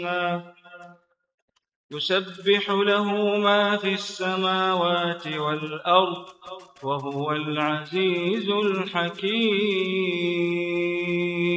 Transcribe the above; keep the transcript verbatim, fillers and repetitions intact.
يسبح له ما في السماوات والأرض وهو العزيز الحكيم.